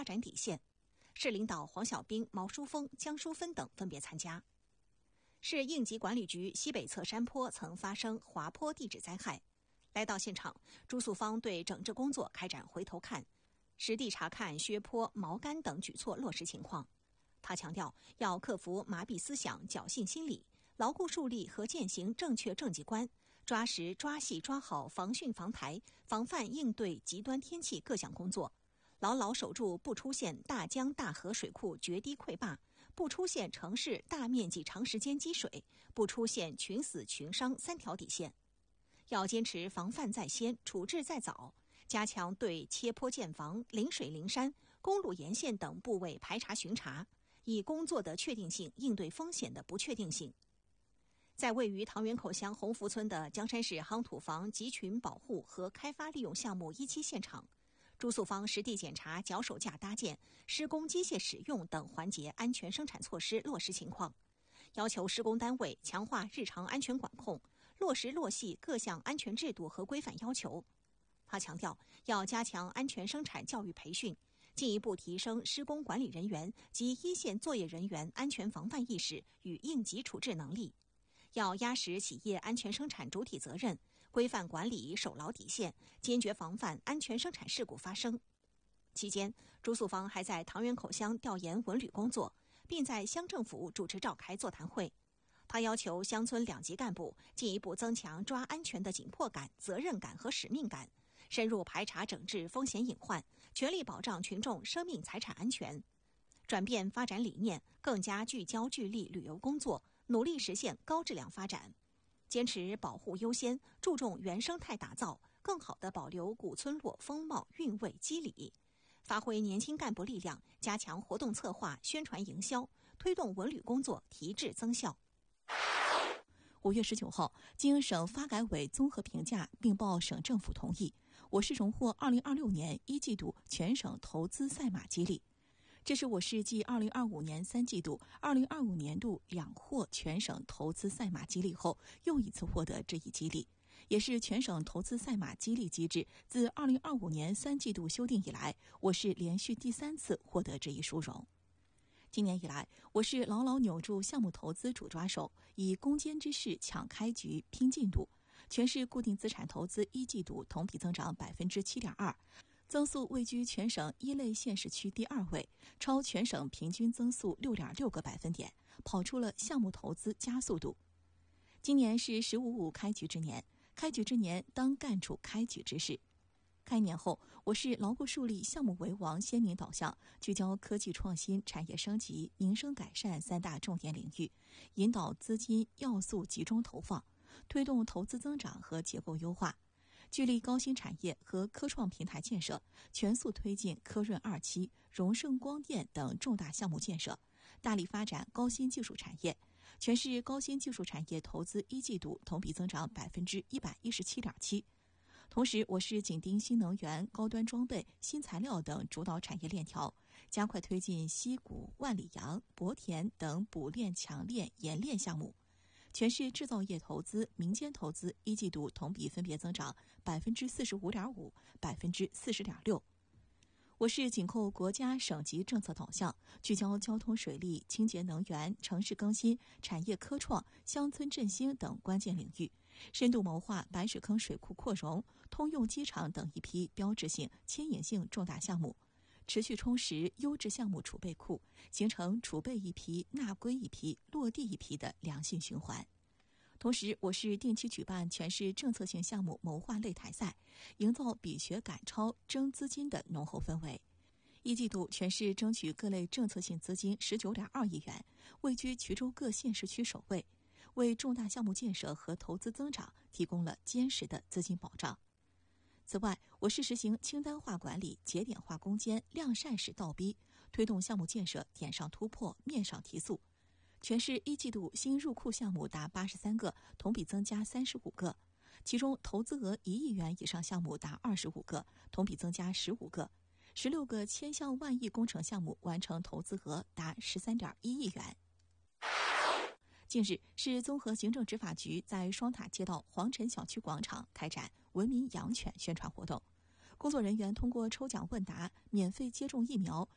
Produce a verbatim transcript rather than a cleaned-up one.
展底线。市领导黄小兵、毛书峰、江淑芬等分别参加。市应急管理局西北侧山坡曾发生滑坡地质灾害，来到现场，朱素芳对整治工作开展回头看，实地查看削坡、锚杆等举措落实情况。他强调，要克服麻痹思想、侥幸心理，牢固树立和践行正确政绩观，抓实抓细抓好防汛防台、防范应对极端天气各项工作，牢牢守住不出现大江大河水库决堤溃坝，不出现城市大面积长时间积水，不出现群死群伤三条底线。要坚持防范在先、处置在早，加强对切坡建房、临水临山、公路沿线等部位排查巡查，以工作的确定性应对风险的不确定性。在位于唐园口乡洪福村的江山市夯土房集群保护和开发利用项目一期现场，朱素芳实地检查脚手架搭建、施工机械使用等环节安全生产措施落实情况，要求施工单位强化日常安全管控，落实落细各项安全制度和规范要求。他强调，要加强安全生产教育培训，进一步提升施工管理人员及一线作业人员安全防范意识与应急处置能力。要压实企业安全生产主体责任，规范管理守牢底线，坚决防范安全生产事故发生。期间，朱素芳还在唐园口乡调研文旅工作，并在乡政府主持召开座谈会。他要求乡村两级干部进一步增强抓安全的紧迫感、责任感和使命感，深入排查整治风险隐患，全力保障群众生命财产安全。转变发展理念，更加聚焦聚力旅游工作，努力实现高质量发展。坚持保护优先，注重原生态打造，更好地保留古村落风貌韵味肌理，发挥年轻干部力量，加强活动策划、宣传营销，推动文旅工作提质增效。 五月十九号，经省发改委综合评价并报省政府同意，我市荣获二零二六年一季度全省投资赛马激励。这是我市继二零二五年三季度、二零二五年度两获全省投资赛马激励后，又一次获得这一激励，也是全省投资赛马激励机制自二零二五年三季度修订以来，我市连续第三次获得这一殊荣。今年以来，我市牢牢扭住项目投资主抓手，以攻坚之势抢开局、拼进度。全市固定资产投资一季度同比增长百分之七点二，增速位居全省一类县市区第二位，超全省平均增速六点六个百分点，跑出了项目投资加速度。今年是“十五五”开局之年，开局之年当干出开局之事。开年后，我市牢固树立项目为王鲜明导向，聚焦科技创新、产业升级、民生改善三大重点领域，引导资金要素集中投放，推动投资增长和结构优化，聚力高新产业和科创平台建设，全速推进科润二期、荣盛光电等重大项目建设，大力发展高新技术产业。全市高新技术产业投资一季度同比增长百分之一百一十七点七。同时，我市紧盯新能源、高端装备、新材料等主导产业链条，加快推进西谷、万里洋、博田等补链、强链、冶炼项目。全市制造业投资、民间投资一季度同比分别增长百分之四十五点五、百分之四十点六。我市紧扣国家省级政策导向，聚焦交通水利、清洁能源、城市更新、产业科创、乡村振兴等关键领域，深度谋划白水坑水库扩容、通用机场等一批标志性、牵引性重大项目，持续充实优质项目储备库，形成储备一批、纳归一批、落地一批的良性循环。同时，我市定期举办全市政策性项目谋划擂台赛，营造比学赶超、争资金的浓厚氛围。一季度，全市争取各类政策性资金十九点二亿元，位居衢州各县市区首位，为重大项目建设和投资增长提供了坚实的资金保障。此外，我市实行清单化管理、节点化攻坚、量善式倒逼，推动项目建设点上突破、面上提速。全市一季度新入库项目达八十三个，同比增加三十五个，其中投资额一亿元以上项目达二十五个，同比增加十五个，十六个千项万亿工程项目完成投资额达十三点一亿元。近日，市综合行政执法局在双塔街道黄尘小区广场开展文明养犬宣传活动，工作人员通过抽奖问答、免费接种疫苗、